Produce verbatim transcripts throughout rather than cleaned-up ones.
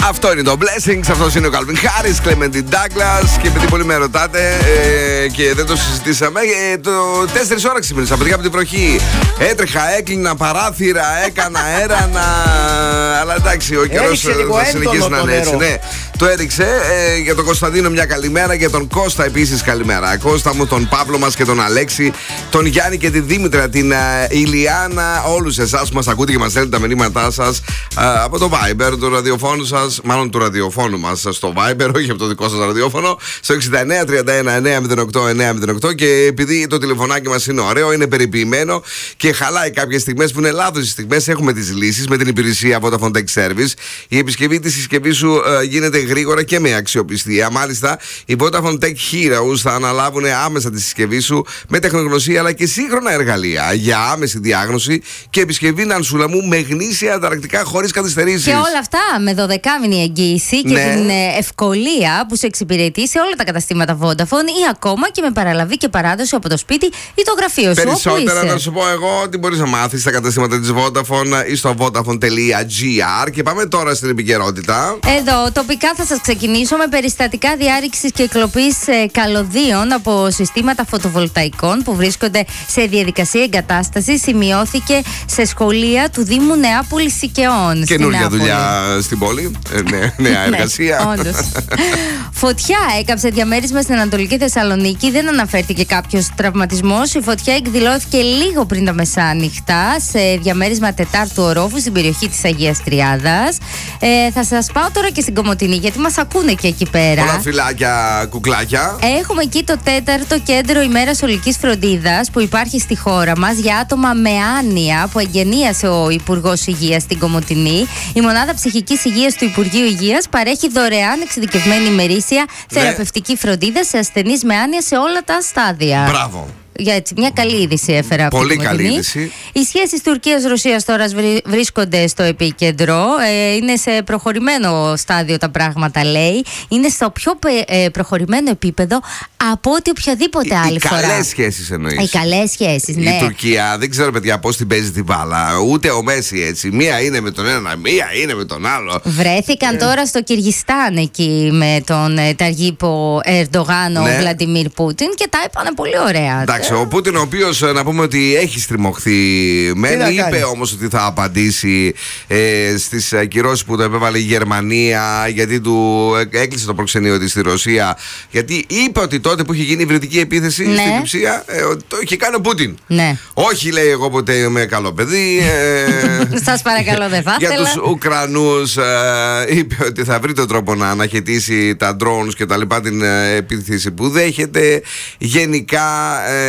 Αυτό είναι το Blessings, αυτός είναι ο Calvin Harris, Clementine Douglas. Και επειδή πολύ με ρωτάτε ε, και δεν το συζητήσαμε, ε, το τέσσερις ώρα ξύπνησα, παιδιά, από την βροχή. Έτρεχα, έκλεινα παράθυρα, έκανα έρανα. Αλλά εντάξει, ο καιρός θα συνεχίσει να είναι έτσι. Ναι, το έριξε. Ε, για τον Κωνσταντίνο μια καλημέρα, για τον Κώστα επίσης καλημέρα. Κώστα μου, τον Παύλο μας και τον Αλέξη, τον Γιάννη και τη Δήμητρα, την uh, Ηλιάνα, όλους εσάς που μας ακούτε και μας στέλνετε τα μηνύματά σας uh, από το Viber του ραδιοφώνου σας, μάλλον του ραδιοφώνου μας στο Viber, όχι από το δικό σας ραδιόφωνο, στο εξήντα εννέα τριάντα ένα εννέα μηδέν οκτώ εννέα μηδέν οκτώ. Και επειδή το τηλεφωνάκι μας είναι ωραίο, είναι περιποιημένο και χαλάει κάποιες στιγμές που είναι λάθος οι στιγμές, έχουμε τις λύσεις με την υπηρεσία Vodafone Tech Service. Η επισκευή της συσκευής σου uh, γίνεται γρήγορα και με αξιοπιστία. Μάλιστα, οι Vodafone Tech Heroes θα αναλάβουν άμεσα τη συσκευή σου με τεχνογνωσία αλλά και σύγχρονα εργαλεία για άμεση διάγνωση και επισκευή νανσούλαμου με γνήσια ανταρακτικά χωρίς καθυστερήσεις. Και όλα αυτά με δωδεκάμηνη εγγύηση και ναι. την ευκολία που σε εξυπηρετεί σε όλα τα καταστήματα Vodafone ή ακόμα και με παραλαβή και παράδοση από το σπίτι ή το γραφείο σου. Περισσότερα να σου πω εγώ ότι μπορείς να μάθεις στα καταστήματα της Vodafone ή στο vodafone τελεία gr. Και πάμε τώρα στην επικαιρότητα. Εδώ τοπικά θα σας ξεκινήσω με περιστατικά διάρρηξης και εκλοπής ε, καλωδίων από συστήματα φωτοβολταϊκών που βρίσκονται σε διαδικασία εγκατάσταση. Σημειώθηκε σε σχολεία του Δήμου Νεάπολης Σικαιών. Καινούργια δουλειά στην πόλη. Ε, ναι, νέα εργασία. Ναι, όντως. Φωτιά έκαψε διαμέρισμα στην Ανατολική Θεσσαλονίκη. Δεν αναφέρθηκε κάποιος τραυματισμός. Η φωτιά εκδηλώθηκε λίγο πριν τα μεσάνυχτα σε διαμέρισμα τετάρτου ορόφου στην περιοχή της Αγίας Τριάδας. Ε, θα σας πάω τώρα και στην Κομοτηνή, γιατί μας ακούνε και εκεί πέρα. Πολλά φυλάκια, κουκλάκια. Έχουμε εκεί το τέταρτο κέντρο ημέρας ολικής φροντίδας που υπάρχει στη χώρα μας για άτομα με άνοια που εγγενίασε ο Υπουργός Υγείας στην Κομοτηνή. Η Μονάδα Ψυχικής Υγείας του Υπουργείου Υγείας παρέχει δωρεάν εξειδικευμένη ημερήσια ναι. θεραπευτική φροντίδα σε ασθενείς με άνοια σε όλα τα στάδια. Μπράβο. Για έτσι, μια καλή είδηση έφερα από Πολύ την καλή είδηση. Οι σχέσεις Τουρκίας-Ρωσίας τώρα βρίσκονται στο επίκεντρο. Ε, είναι σε προχωρημένο στάδιο τα πράγματα, λέει. Είναι στο πιο ε, προχωρημένο επίπεδο από ό,τι οποιαδήποτε οι, άλλη οι φορά. Οι καλές σχέσεις εννοείς. Οι καλές σχέσεις, ναι. Η Τουρκία δεν ξέρω, παιδιά, πώς την παίζει την μπάλα. Ούτε ο Μέση έτσι. Μία είναι με τον ένα, μία είναι με τον άλλο. Βρέθηκαν ε. τώρα στο Κυργιστάν εκεί με τον ε, Ταργίπο Ερντογάν, ο ναι. Βλαντιμίρ Πούτιν, και τα είπανε πολύ ωραία. Εντάξει, ο Πούτιν, ο οποίος να πούμε ότι έχει στριμωχθεί μεν, είπε όμως ότι θα απαντήσει ε, στις ακυρώσεις που το επέβαλε η Γερμανία, γιατί του έκλεισε το προξενείο της στη Ρωσία. Γιατί είπε ότι τότε που είχε γίνει η βρετική επίθεση ναι. στην Κυψία, ε, το είχε κάνει ο Πούτιν. Ναι. Όχι, λέει, εγώ ποτέ είμαι καλό παιδί. Ε, Σας παρακαλώ, δεν θα για ήθελα. τους Ουκρανούς ε, είπε ότι θα βρει τον τρόπο να αναχαιτήσει τα drones και τα λοιπά, την ε, επίθεση που δέχεται. Γενικά ε,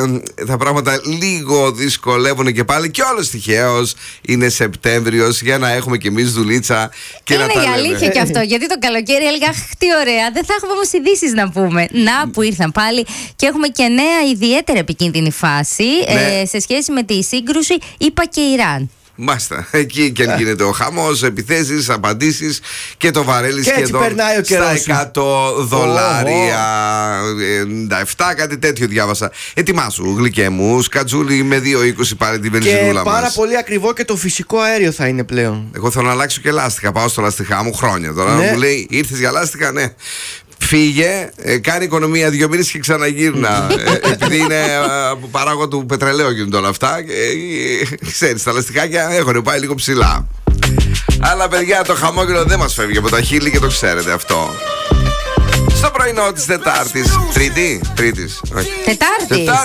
τα πράγματα λίγο δυσκολεύουν και πάλι, και όλος τυχαίως είναι Σεπτέμβριος για να έχουμε κι εμείς δουλίτσα και είναι να τα η αλήθεια και αυτό, γιατί το καλοκαίρι έλεγα τι ωραία, δεν θα έχουμε όμως ειδήσεις να πούμε. Να που ήρθαν πάλι και έχουμε και νέα ιδιαίτερα επικίνδυνη φάση ναι. ε, σε σχέση με τη σύγκρουση ΙΠΑ και Ιράν. Μάστα, εκεί και αν γίνεται ο χαμός, επιθέσεις, απαντήσεις και το βαρέλι σχεδόν στα εκατό δολάρια. ενενήντα επτά, κάτι τέτοιο διάβασα. Ετοιμάσου, γλυκέ μου, σκατζούλι με δύο είκοσι πάρε τη βενζινούλα μας. Και πάρα πολύ ακριβό και το φυσικό αέριο θα είναι πλέον. Εγώ θέλω να αλλάξω και λάστιχα. Πάω στο λαστιχά μου χρόνια τώρα. Ναι. Μου λέει, ήρθες για λάστιχα, ναι. Φύγε, ε, κάνει οικονομία δύο μήνες και ξαναγύρνα. ε, επειδή είναι ε, από παράγω του πετρελαίου γίνονται όλα αυτά. Ε, ε, ξέρεις, τα λαστιχάκια έχουν πάει λίγο ψηλά. Αλλά παιδιά, το χαμόγελο δεν μας φεύγει από τα χείλη και το ξέρετε αυτό. Στο πρωινό της Τετάρτης. Τρίτη, Τρίτης. Τετάρτη.